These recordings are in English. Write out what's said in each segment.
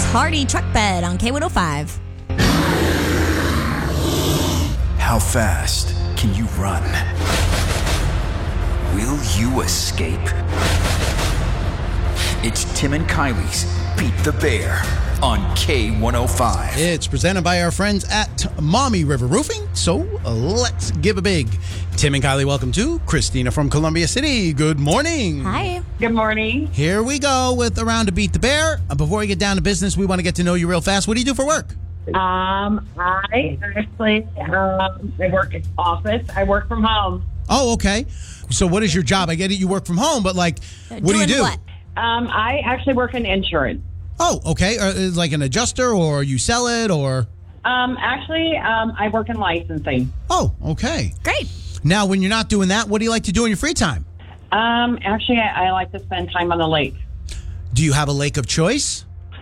Hardy Truck Bed on K105. How fast can you run? Will you escape? It's Tim and Kylie's Beat the Bear on K105. It's presented by our friends at Mommy River Roofing, so let's give a big. Tim and Kylie, welcome to Christina from Columbia City. Good morning. Hi. Good morning. Here we go with a round to Beat the Bear. Before we get down to business, we want to get to know you real fast. What do you do for work? I actually I work in office. I work from home. Oh, okay. So what is your job? I get it, you work from home, but what do you do? What? I actually work in insurance. Oh, okay. Like an adjuster, or you sell it, or? I work in licensing. Oh, okay. Great. Now, when you're not doing that, what do you like to do in your free time? I like to spend time on the lake. Do you have a lake of choice?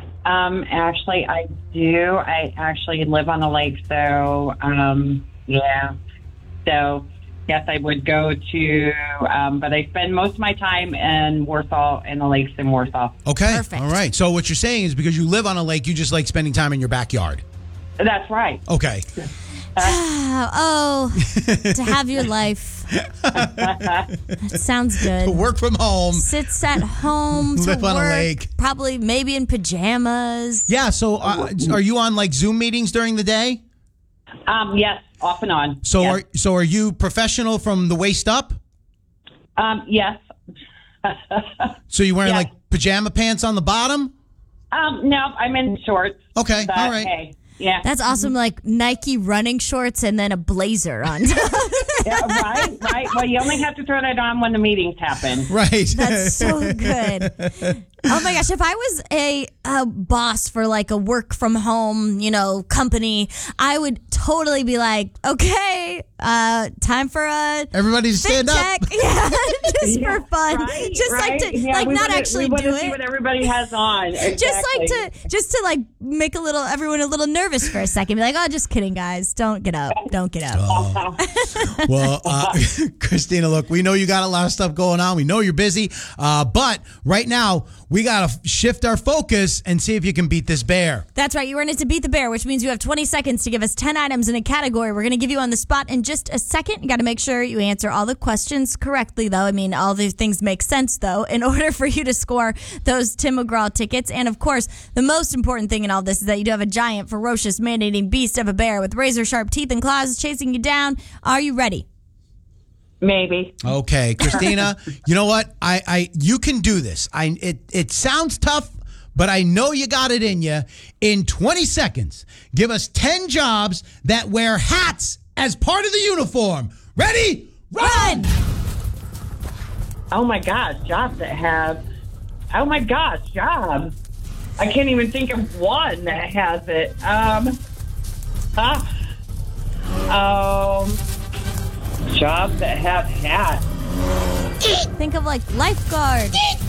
I do. I actually live on the lake, so, yeah. So, yes, I would go to, but I spend most of my time in Warsaw, in the lakes in Warsaw. Okay. Perfect. All right. So what you're saying is because you live on a lake, you just like spending time in your backyard. That's right. Okay. To have your life. That sounds good. Work from home. Sits at home to Live on a work, lake. probably maybe in pajamas. Yeah. So are you on like Zoom meetings during the day? Yes, off and on. So yes. are you professional from the waist up? Yes. So you're wearing Yeah. like pajama pants on the bottom? No, I'm in shorts. Okay. But, All right. Hey, yeah. That's awesome, like Nike running shorts and then a blazer on top. Yeah, right. Well, you only have to throw that on when the meetings happen. Right. That's so good. Oh my gosh, if I was a boss for like a work from home, company, I would totally be like, okay, time for a Everybody fit stand up. check. Yeah, just Yeah, for fun. right, Just right. like to Yeah, we not wanna- actually we wanna do see it. what everybody has on. Exactly. Just to like make everyone a little nervous for a second. Be like, oh, just kidding, guys. Don't get up. Don't get up. Well, Christina, look, we know you got a lot of stuff going on. We know you're busy. But right now, we got to shift our focus and see if you can beat this bear. That's right. You earned it to beat the bear, which means you have 20 seconds to give us 10 items in a category. We're going to give you on the spot in just a second. You got to make sure you answer all the questions correctly, though. I mean, all the things make sense, though, in order for you to score those Tim McGraw tickets. And, of course, the most important thing in all this is that you do have a giant, ferocious, man-eating beast of a bear with razor-sharp teeth and claws chasing you down. Are you ready? Maybe. Okay, Christina, you know what? You can do this. It sounds tough, but I know you got it in you. In 20 seconds, give us 10 jobs that wear hats as part of the uniform. Ready? Run! Oh my gosh, jobs that have. Oh my gosh, jobs. I can't even think of one that has it. Jobs that have hats. Think of like lifeguard.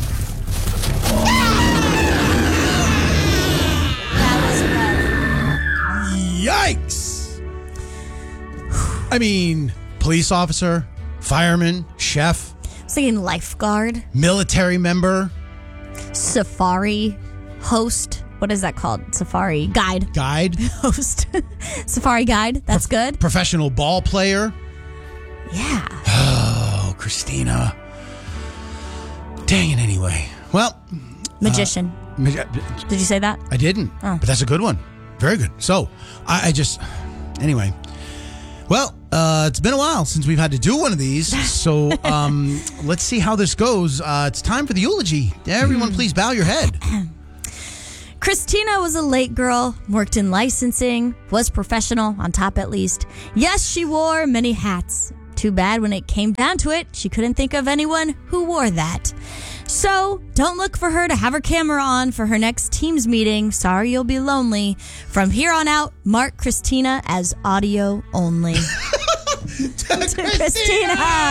That Yikes! I mean, police officer, fireman, chef, was rough. I was thinking lifeguard, military member, safari host. What is that called? Safari guide. guide, Host. Safari guide. That's good. professional ball player. Yeah. Oh, Christina. Dang it anyway. Well, Magician. Did you say that? I didn't, Oh. but that's a good one. Very good. So, I just, anyway. Well, it's been a while since we've had to do one of these, so let's see how this goes. It's time for the eulogy. Everyone, please bow your head. Christina was a late girl, worked in licensing, was professional, on top at least. Yes, she wore many hats. Too bad when it came down to it, she couldn't think of anyone who wore that. So, don't look for her to have her camera on for her next Teams meeting. Sorry, you'll be lonely. From here on out, mark Christina as audio only. Christina!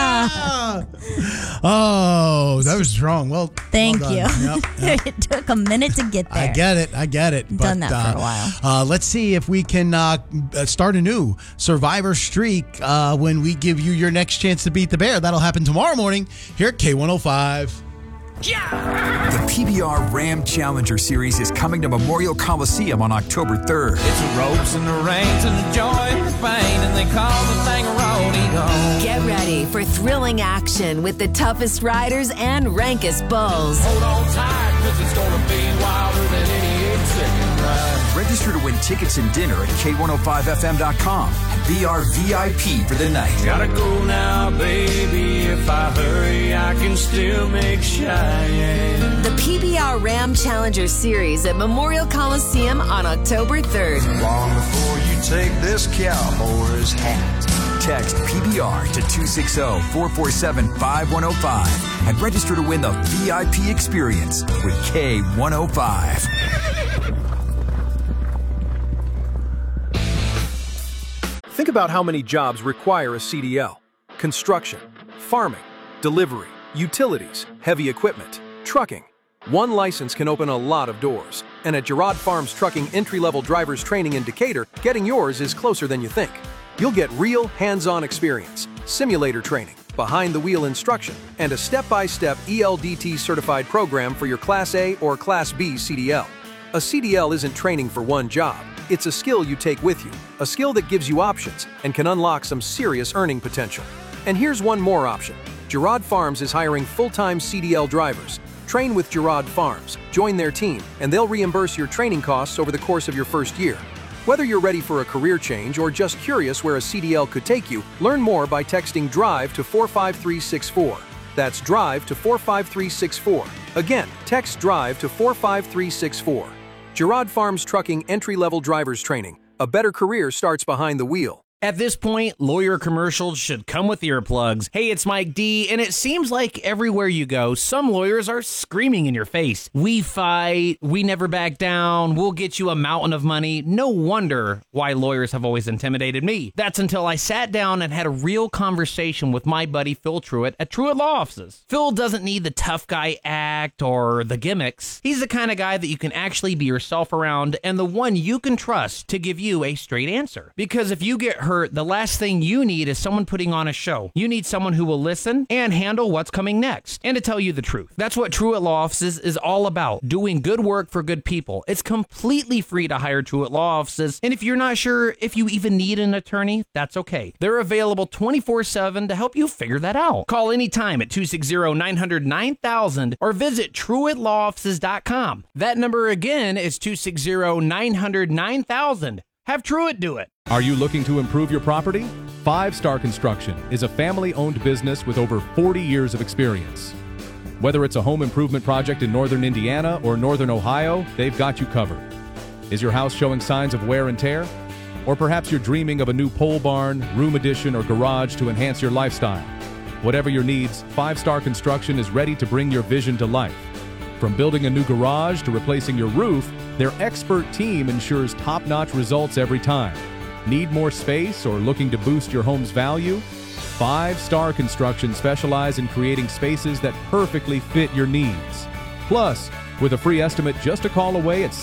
Oh, that was strong. Well, Thank well you. done. Yep. It took a minute to get there. I get it. Done that for a while. Let's see if we can start a new Survivor streak when we give you your next chance to beat the bear. That'll happen tomorrow morning here at K105. The PBR Ram Challenger Series is coming to Memorial Coliseum on October 3rd. It's the ropes and the reins and the joy and the pain, and they call the thing a rodeo. Get ready for thrilling action with the toughest riders and rankest bulls. Hold on tight, 'cause it's gonna be wilder than any 8-second ride. Register to win tickets and dinner at K105FM.com and be our VIP for the night. Gotta go now, baby. If I hurry, I can still make Cheyenne. The PBR Ram Challenger Series at Memorial Coliseum on October 3rd. Long before you take this cowboy's hat. Text PBR to 260-447-5105 and register to win the VIP experience with K105. Think about how many jobs require a CDL. Construction, farming, delivery, utilities, heavy equipment, trucking. One license can open a lot of doors. And at Girard Farms Trucking Entry-Level Drivers Training in Decatur, getting yours is closer than you think. You'll get real hands-on experience, simulator training, behind-the-wheel instruction, and a step-by-step ELDT certified program for your Class A or Class B CDL. A CDL isn't training for one job. It's a skill you take with you, a skill that gives you options and can unlock some serious earning potential. And here's one more option. Girard Farms is hiring full-time CDL drivers. Train with Girard Farms, join their team, and they'll reimburse your training costs over the course of your first year. Whether you're ready for a career change or just curious where a CDL could take you, learn more by texting DRIVE to 45364. That's DRIVE to 45364. Again, text DRIVE to 45364. Girard Farms Trucking Entry-Level Drivers Training. A better career starts behind the wheel. At this point, lawyer commercials should come with earplugs. Hey, it's Mike D, and it seems like everywhere you go, some lawyers are screaming in your face. We fight, we never back down, we'll get you a mountain of money. No wonder why lawyers have always intimidated me. That's until I sat down and had a real conversation with my buddy Phil Truitt at Truitt Law Offices. Phil doesn't need the tough guy act or the gimmicks. He's the kind of guy that you can actually be yourself around and the one you can trust to give you a straight answer. Because if you get hurt, the last thing you need is someone putting on a show. You need someone who will listen and handle what's coming next. And to tell you the truth, that's what Truitt Law Offices is all about, doing good work for good people. It's completely free to hire Truitt Law Offices, and if you're not sure if you even need an attorney, that's okay. They're available 24/7 to help you figure that out. Call anytime at 260-900-9000 or visit TruittLawOffices.com. That number again is 260-900-9000. Have Truitt do it. Are you looking to improve your property? 5 Star Construction is a family-owned business with over 40 years of experience. Whether it's a home improvement project in northern Indiana or northern Ohio, they've got you covered. Is your house showing signs of wear and tear? Or perhaps you're dreaming of a new pole barn, room addition, or garage to enhance your lifestyle. Whatever your needs, 5 Star Construction is ready to bring your vision to life. From building a new garage to replacing your roof, their expert team ensures top-notch results every time. Need more space or looking to boost your home's value? 5 Star Construction specialize in creating spaces that perfectly fit your needs. Plus, with a free estimate just a call away at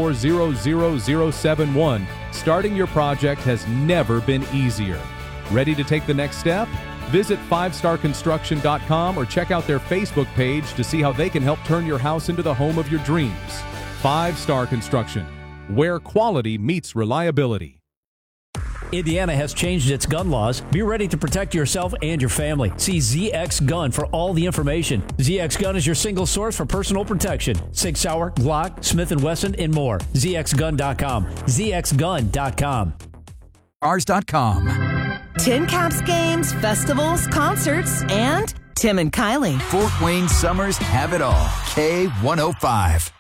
740-0071, starting your project has never been easier. Ready to take the next step? Visit 5starconstruction.com or check out their Facebook page to see how they can help turn your house into the home of your dreams. 5 Star Construction, where quality meets reliability. Indiana has changed its gun laws. Be ready to protect yourself and your family. See ZX Gun for all the information. ZX Gun is your single source for personal protection. Sig Sauer, Glock, Smith & Wesson, and more. ZXGun.com. ZXGun.com. Rs.com. Tin Caps games, festivals, concerts, and Tim and Kylie. Fort Wayne Summers have it all. K105.